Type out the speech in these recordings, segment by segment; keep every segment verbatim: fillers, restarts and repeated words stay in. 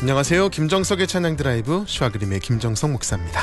안녕하세요. 김정석의 찬양 드라이브 슈아그림의 김정석 목사입니다.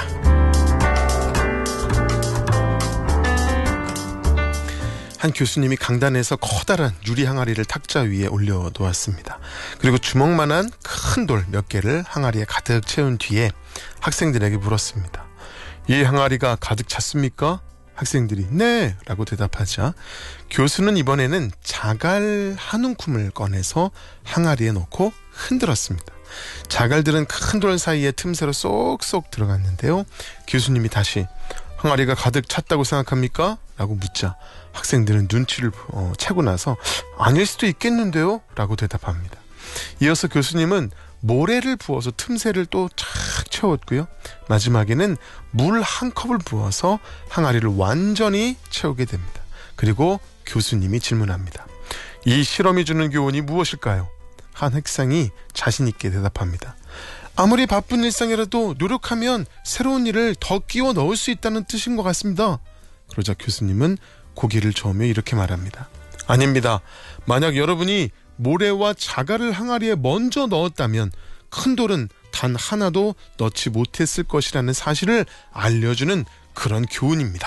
한 교수님이 강단에서 커다란 유리 항아리를 탁자 위에 올려놓았습니다. 그리고 주먹만한 큰 돌 몇 개를 항아리에 가득 채운 뒤에 학생들에게 물었습니다. 이 항아리가 가득 찼습니까? 학생들이 네! 라고 대답하자 교수는 이번에는 자갈 한 움큼을 꺼내서 항아리에 넣고 흔들었습니다. 자갈들은 큰 돌 사이에 틈새로 쏙쏙 들어갔는데요. 교수님이 다시 항아리가 가득 찼다고 생각합니까? 라고 묻자 학생들은 눈치를 어, 채고 나서 아닐 수도 있겠는데요? 라고 대답합니다. 이어서 교수님은 모래를 부어서 틈새를 또 착 채웠고요. 마지막에는 물 한 컵을 부어서 항아리를 완전히 채우게 됩니다. 그리고 교수님이 질문합니다. 이 실험이 주는 교훈이 무엇일까요? 한 학생이 자신 있게 대답합니다. 아무리 바쁜 일상이라도 노력하면 새로운 일을 더 끼워 넣을 수 있다는 뜻인 것 같습니다. 그러자 교수님은 고개를 저으며 이렇게 말합니다. 아닙니다. 만약 여러분이 모래와 자갈을 항아리에 먼저 넣었다면 큰 돌은 단 하나도 넣지 못했을 것이라는 사실을 알려주는 그런 교훈입니다.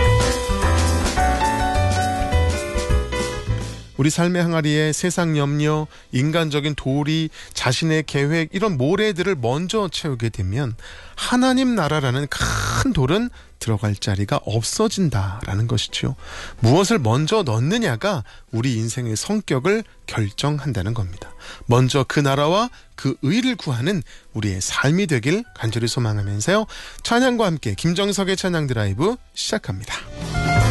우리 삶의 항아리에 세상 염려, 인간적인 도리, 자신의 계획 이런 모래들을 먼저 채우게 되면 하나님 나라라는 큰 돌은 들어갈 자리가 없어진다라는 것이죠. 무엇을 먼저 넣느냐가 우리 인생의 성격을 결정한다는 겁니다. 먼저 그 나라와 그 의를 구하는 우리의 삶이 되길 간절히 소망하면서요. 찬양과 함께 김정석의 찬양 드라이브 시작합니다.